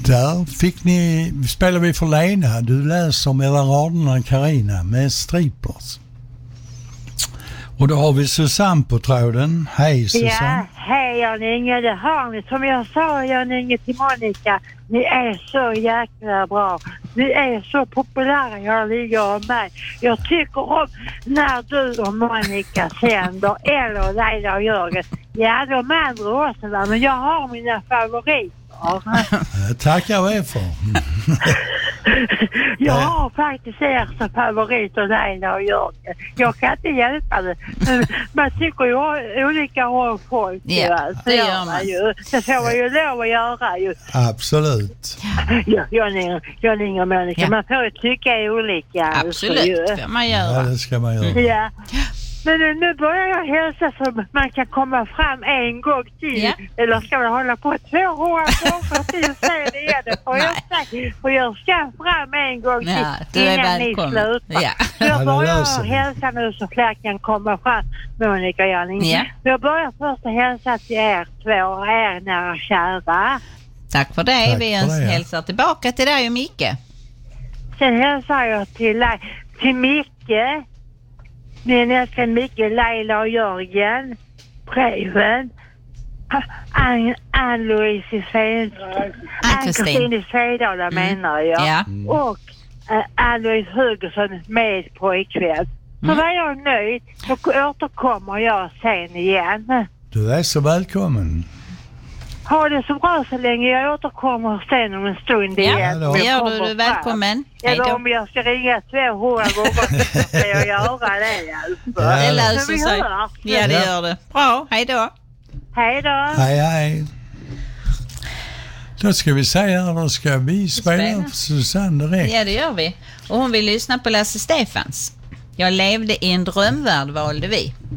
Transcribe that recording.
Där spelar vi för Lena. Du läser mellan raderna Carina med Strippers. Och då har vi Susanne på tråden. Hej Susanne. Ja, hej Jan-Inge. Det har ni. Som jag sa Jan-Inge till Monica. Ni är så jäkla bra. Ni är så populära, jag ligger och mig. Jag tycker om när du och Monica sänder, eller Leila och Jörgen. Ja, de andra också, men jag har mina favoriter. Tackar jag för. Jag har faktiskt er favoriter, Leila och Jörgen. Jag kan inte hjälpa det. Man tycker ju olika om folk. Ja, det gör man ju. Det får man ju lov att göra ju. Absolut. Ja, jag och Monica. Ja. Man får ju tycka olika. Absolut, det ska man göra. Ja, det ska man göra. Ja. Men nu börjar jag hälsa så man kan komma fram en gång till. Ja. Eller ska man hålla på 200 gånger till och säga det igen? För jag ska fram en gång till du är innan välkommen. Ni slutar. Ja. Jag börjar hälsa nu så fler kan komma fram, Monica och Janning. Ja. Jag börjar först att hälsa till er två, er nära kära. Tack för det. Vi hälsar tillbaka till dig och Micke. Sen hälsar jag till Micke. Min älskade Micke, Leila och Jörgen, Breven, Ann-Louise Ann-Kristin Fedala menar jag. Ja. Och Ann-Louise Hugersson med pojkväll. Så var jag nöjd. Då återkommer jag sen igen. Du är så välkommen. Ha det så bra så länge. Jag återkommer sen om en stund igen. Ja, det gör du. Du är välkommen. Eller om jag ska ringa 200 gånger så ska jag göra det. Alltså. Det löser sig. Ja, det gör det. Bra, hej då. Hej då. Hej. Då ska vi säga, då ska vi spela Susanne direkt. Ja, det gör vi. Och hon vill lyssna på Lasse Stefans. Jag levde i en drömvärld, valde vi.